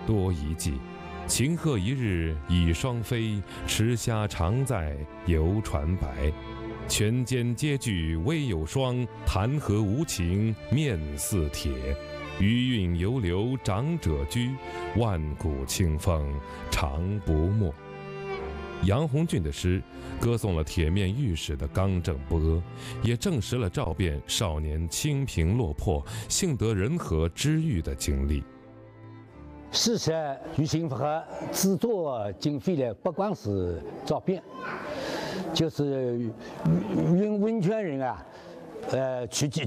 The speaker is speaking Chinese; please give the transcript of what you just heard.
多遗迹。秦鹤一日倚双飞，池虾常在游船白。泉间阶距微有霜，潭河无情面似铁。余韵犹留长者居，万古清风长不没。杨洪俊的诗歌颂了铁面御史的刚正不阿，也证实了赵卞少年清贫落魄、幸得人和知遇的经历。 事实于新和制作经费的不光是赵卞，就是温泉人啊，